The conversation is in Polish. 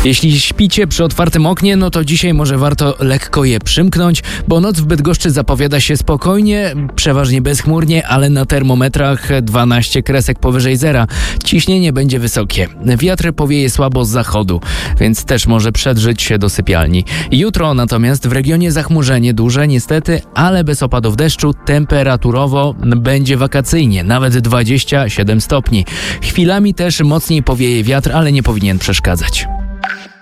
Jeśli śpicie przy otwartym oknie, no to dzisiaj może warto lekko je przymknąć, bo noc w Bydgoszczy zapowiada się spokojnie, przeważnie bezchmurnie, ale na termometrach 12 kresek powyżej zera. Ciśnienie będzie wysokie. Wiatr powieje słabo z zachodu, więc też może przedrzeć się do sypialni. Jutro natomiast w regionie zachmurzenie duże niestety, ale bez opadów deszczu. Temperaturowo będzie wakacyjnie, nawet 27 stopni. Chwilami też mocniej powieje wiatr, ale nie powinien przeszkadzać.